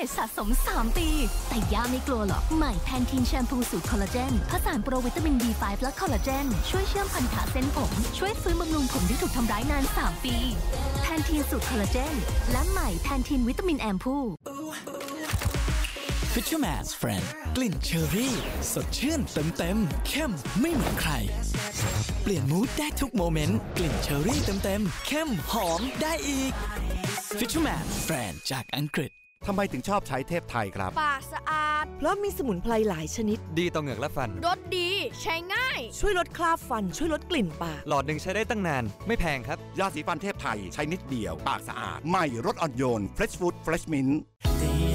จสะสม3 ปีแต่ย่าไม่กลัวหรอกใหม่แพนทีนแชมพูสูตรคอลลาเจนผสานโปรวิตามิน B5 และคอลลาเจนช่วยเชื่อมพันธะเส้นผมช่วยฟื้นบำรุงผมที่ถูกทำร้ายนาน3 ปีแพนทีนสูตรคอลลาเจนและใหม่แพนทีนวิตามินแอมพู Fisherman's Friend กลิ่นเชอรี่สดชื่นเต็มเข้มไม่เหมือนใครเปลี่ยนมูดได้ทุกโมเมนต์กลิ่นเชอรี่เต็มเข้มหอมได้อีก Fisherman's Friend จากอังกฤษทำไมถึงชอบใช้เทพไทยครับปากสะอาดเพราะมีสมุนไพรหลายชนิดดีต่อเหงือกและฟันรสดีใช้ง่ายช่วยลดคราบฟันช่วยลดกลิ่นปากหลอดหนึ่งใช้ได้ตั้งนานไม่แพงครับยาสีฟันเทพไทยใช้นิดเดียวปากสะอาดใหม่รสอ่อนโยน Fresh Food Fresh Mint